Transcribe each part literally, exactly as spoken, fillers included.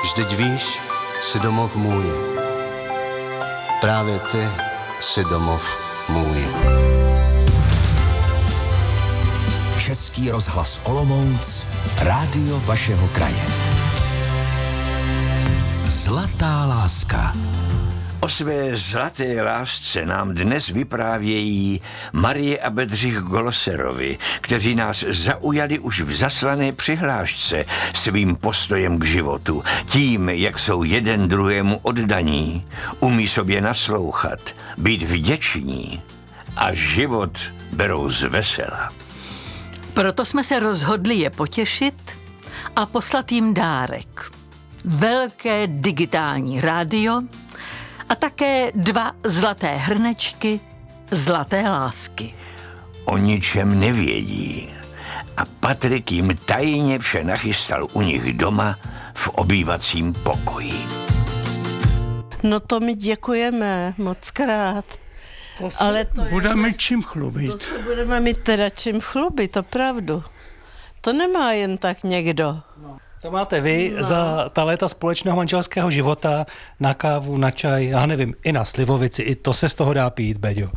Vždyť víš, jsi domov můj. Právě ty jsi domov můj. Český rozhlas Olomouc, rádio vašeho kraje. Zlatá láska. O své zlaté lásce nám dnes vyprávějí Marie a Bedřich Glosserovi, kteří nás zaujali už v zaslané přihlášce svým postojem k životu, tím, jak jsou jeden druhému oddaní, umí sobě naslouchat, být vděční a život berou z vesela. Proto jsme se rozhodli je potěšit a poslat jim dárek. Velké digitální rádio a také dva zlaté hrnečky zlaté lásky. O ničem nevědí a Patrik jim tajně vše nachystal u nich doma v obývacím pokoji. No to my děkujeme moc krát. To se Ale to budeme je, čím chlubit. To se budeme mít teda čím chlubit, to pravdu. To nemá jen tak někdo. No. To máte vy no. za ta léta společného manželského života na kávu, na čaj, já nevím, i na slivovici, i to se z toho dá pít, Beďo.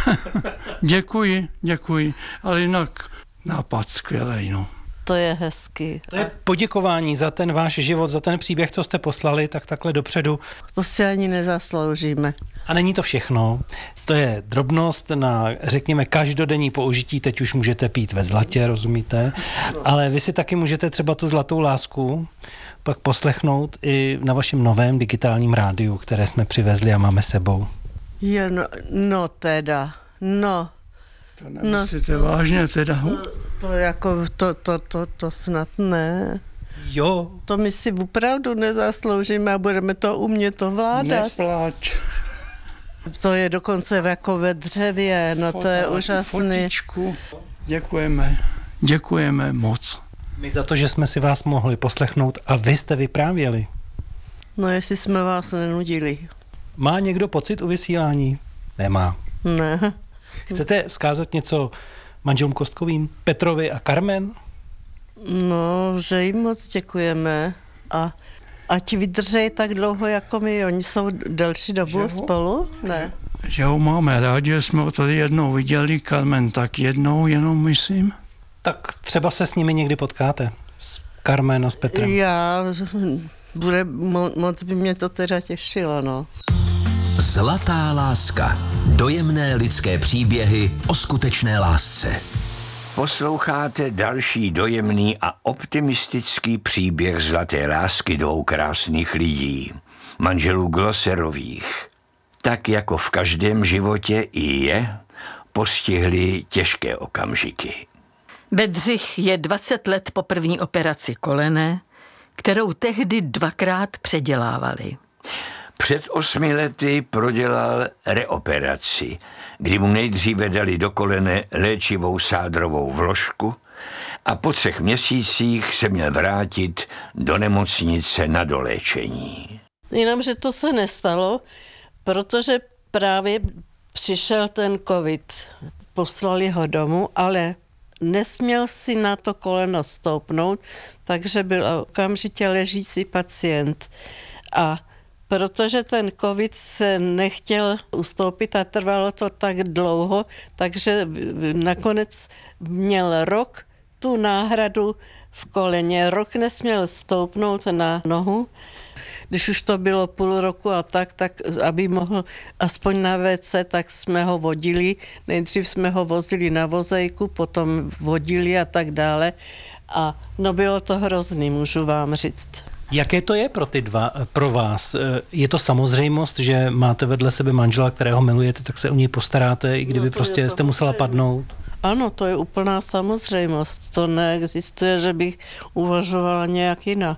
Děkuji, děkuji, ale jinak nápad skvělej, no. To je hezký. To je poděkování za ten váš život, za ten příběh, co jste poslali, tak takhle dopředu. To si ani nezasloužíme. A není to všechno. To je drobnost na, řekněme, každodenní použití. Teď už můžete pít ve zlatě, rozumíte? Ale vy si taky můžete třeba tu zlatou lásku pak poslechnout i na vašem novém digitálním rádiu, které jsme přivezli a máme sebou. Jo, no, no teda, no. To nemyslíte no, vážně teda? To, to jako, to, to, to, to snad ne. Jo. To my si opravdu nezasloužíme a budeme to umět ovládat. Nepláč. To je dokonce jako ve dřevě, no to je úžasný. Fotičku. Děkujeme, děkujeme moc. My za to, že jsme si vás mohli poslechnout a vy jste vyprávěli. No jestli jsme vás nenudili. Má někdo pocit u vysílání? Nemá. Ne. Chcete vzkázat něco manželům Kostkovým, Petrovi a Carmen? No, že jim moc děkujeme a ať vydržej tak dlouho jako my. Oni jsou delší dobu že spolu? Ne. Že ho máme rádi, že jsme ho tady jednou viděli, Carmen, tak jednou jenom myslím. Tak třeba se s nimi někdy potkáte, s Carmen a s Petrem. Já, bude, mo, moc by mě to teda těšilo, no. Zlatá láska. Dojemné lidské příběhy o skutečné lásce. Posloucháte další dojemný a optimistický příběh zlaté lásky dvou krásných lidí, manželů Glosserových. Tak jako v každém životě i je postihly těžké okamžiky. Bedřich je dvacet let po první operaci kolene, kterou tehdy dvakrát předělávali. Před osmi lety prodělal reoperaci, kdy mu nejdříve dali do kolene léčivou sádrovou vložku a po třech měsících se měl vrátit do nemocnice na doléčení. Jenomže to se nestalo, protože právě přišel ten covid. Poslali ho domů, ale nesměl si na to koleno stoupnout, takže byl okamžitě ležící pacient. A protože ten covid se nechtěl ustoupit a trvalo to tak dlouho, takže nakonec měl rok tu náhradu v koleně. Rok nesměl stoupnout na nohu. Když už to bylo půl roku a tak, tak aby mohl aspoň na vé cé, tak jsme ho vodili. Nejdřív jsme ho vozili na vozejku, potom vodili a tak dále. A no bylo to hrozný, můžu vám říct. Jaké to je pro ty dva, pro vás? Je to samozřejmost, že máte vedle sebe manžela, kterého milujete, tak se o něj postaráte, i kdyby no prostě jste musela padnout? Ano, to je úplná samozřejmost. To neexistuje, že bych uvažovala nějak jinak.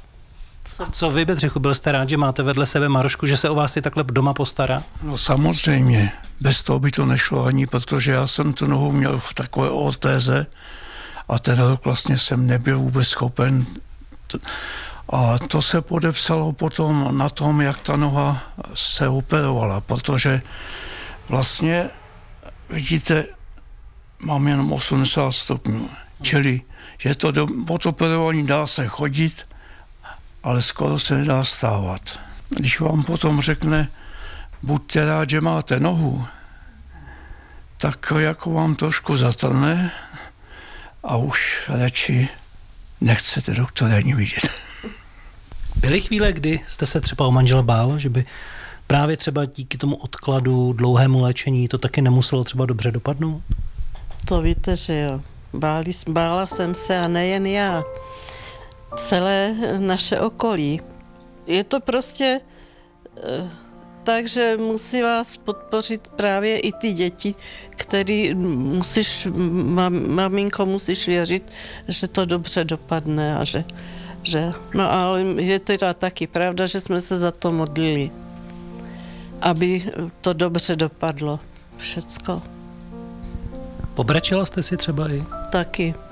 A co vy, Bedřichu, byl jste rád, že máte vedle sebe Marošku, že se o vás i takhle doma postará? No samozřejmě, bez toho by to nešlo ani, protože já jsem tu nohu měl v takové ortéze a ten rok vlastně jsem nebyl vůbec schopen. A to se podepsalo potom na tom, jak ta noha se operovala, protože vlastně, vidíte, mám jenom osmdesát stupňů, čili je to do odoperování, dá se chodit, ale skoro se nedá stávat. Když vám potom řekne, buďte rád, že máte nohu, tak jako vám trošku zatrne a už radši nechcete doktora ani vidět. Byly chvíle, kdy jste se třeba o manžela bál, že by právě třeba díky tomu odkladu, dlouhému léčení to taky nemuselo třeba dobře dopadnout? To víte, že jo. Báli, bála jsem se a nejen já. Celé naše okolí. Je to prostě eh, tak, že musí vás podpořit právě i ty děti, který musíš, mam, maminko, musíš věřit, že to dobře dopadne a že, že... No ale je teda taky pravda, že jsme se za to modlili, aby to dobře dopadlo všecko. Pobrečela jste si třeba i? Taky.